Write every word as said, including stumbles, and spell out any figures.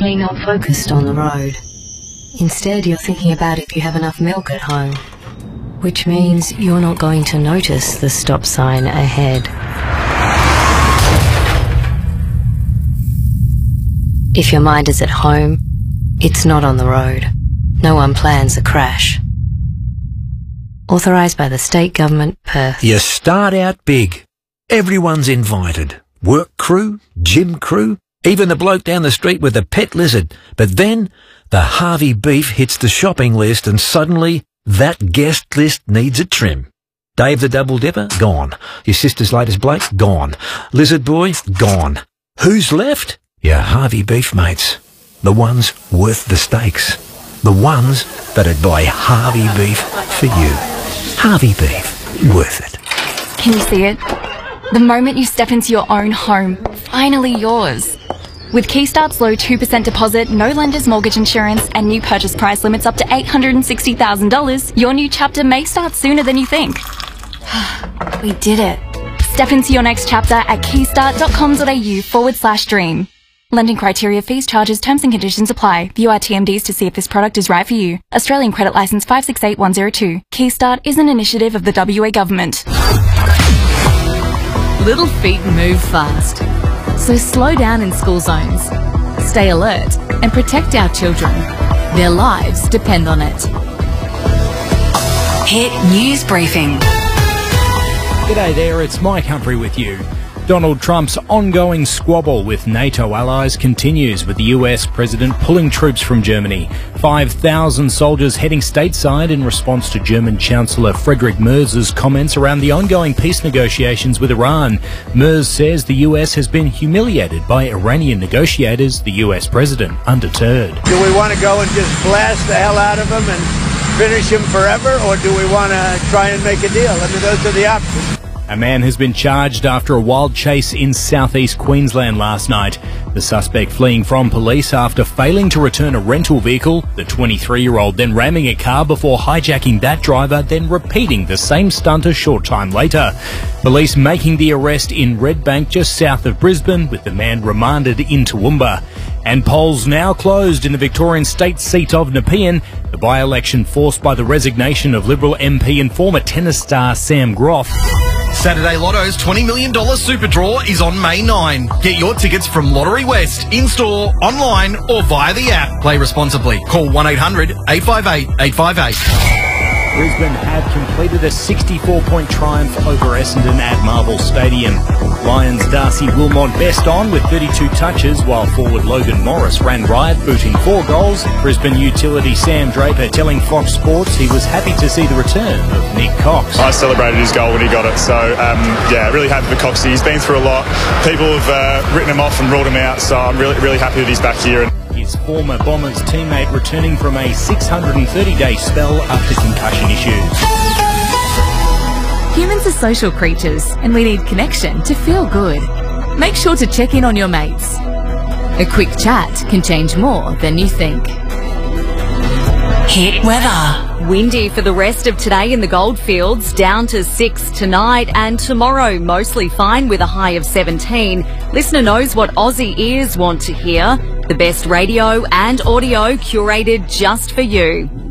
probably not focused on the road. Instead, you're thinking about if you have enough milk at home, which means you're not going to notice the stop sign ahead. If your mind is at home, it's not on the road. No one plans a crash. Authorised by the State Government, Perth. You start out big. Everyone's invited. Work crew, gym crew, even the bloke down the street with the pet lizard. But then the Harvey beef hits the shopping list and suddenly that guest list needs a trim. Dave the Double Dipper? Gone. Your sister's latest Blake? Gone. Lizard Boy? Gone. Who's left? Your Harvey beef mates. The ones worth the stakes. The ones that'd buy Harvey beef for you. Harvey beef. Worth it. Can you see it? The moment you step into your own home, finally yours. With Keystart's low two percent deposit, no lender's mortgage insurance, and new purchase price limits up to eight hundred sixty thousand dollars, your new chapter may start sooner than you think. We did it. Step into your next chapter at keystart.com.au forward slash dream. Lending criteria, fees, charges, terms and conditions apply. View our T M Ds to see if this product is right for you. Australian Credit Licence five six eight one zero two. Keystart is an initiative of the W A Government. Little feet move fast, so slow down in school zones. Stay alert and protect our children. Their lives depend on it. Hit News Briefing. G'day there, it's Mike Humphrey with you. Donald Trump's ongoing squabble with NATO allies continues, with the U S president pulling troops from Germany. five thousand soldiers heading stateside in response to German Chancellor Friedrich Merz's comments around the ongoing peace negotiations with Iran. Merz says the U S has been humiliated by Iranian negotiators, the U S president undeterred. Do we want to go and just blast the hell out of them and finish him forever, or do we want to try and make a deal? I mean, those are the options. A man has been charged after a wild chase in southeast Queensland last night. The suspect fleeing from police after failing to return a rental vehicle, the twenty-three-year-old then ramming a car before hijacking that driver, then repeating the same stunt a short time later. Police making the arrest in Redbank, just south of Brisbane, with the man remanded in Toowoomba. And polls now closed in the Victorian state seat of Nepean, the by-election forced by the resignation of Liberal M P and former tennis star Sam Groff. Saturday Lotto's twenty million dollars Super Draw is on May ninth. Get your tickets from Lottery West, in-store, online or via the app. Play responsibly. Call one eight hundred eight five eight eight five eight. Brisbane have completed a sixty-four point triumph over Essendon at Marvel Stadium. Lions' Darcy Wilmot best on with thirty-two touches, while forward Logan Morris ran riot, booting four goals. Brisbane utility Sam Draper telling Fox Sports he was happy to see the return of Nick Cox. I celebrated his goal when he got it, so um, yeah, really happy for Coxie. He's been through a lot. People have uh, written him off and ruled him out, so I'm really, really happy that he's back here. His former Bombers teammate returning from a six hundred thirty day spell after concussion issues. Humans are social creatures, and we need connection to feel good. Make sure to check in on your mates. A quick chat can change more than you think. Hit weather. Windy for the rest of today in the Goldfields, down to six tonight, and tomorrow mostly fine with a high of seventeen. Listener knows what Aussie ears want to hear. The best radio and audio curated just for you.